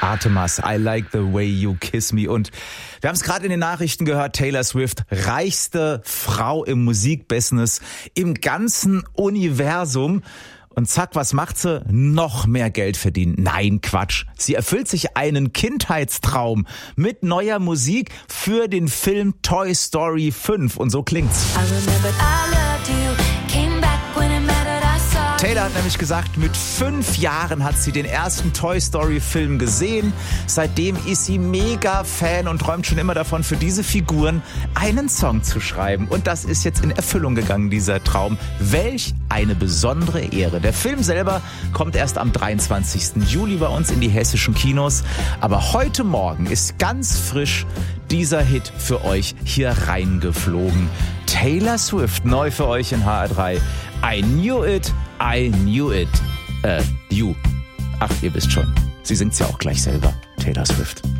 Bartemas, I Like the Way You Kiss Me. Und wir haben es gerade in den Nachrichten gehört, Taylor Swift, reichste Frau im Musikbusiness, im ganzen Universum. Und zack, was macht sie? Noch mehr Geld verdienen. Nein, Quatsch. Sie erfüllt sich einen Kindheitstraum mit neuer Musik für den Film Toy Story 5. Und so klingt's. Taylor hat nämlich gesagt, mit 5 Jahren hat sie den ersten Toy Story Film gesehen. Seitdem ist sie mega Fan und träumt schon immer davon, für diese Figuren einen Song zu schreiben. Und das ist jetzt in Erfüllung gegangen, dieser Traum. Welch eine besondere Ehre. Der Film selber kommt erst am 23. Juli bei uns in die hessischen Kinos. Aber heute Morgen ist ganz frisch dieser Hit für euch hier reingeflogen. Taylor Swift, neu für euch in HR3. I knew it, I knew it. You. Ach, ihr wisst schon. Sie singt's ja auch gleich selber. Taylor Swift.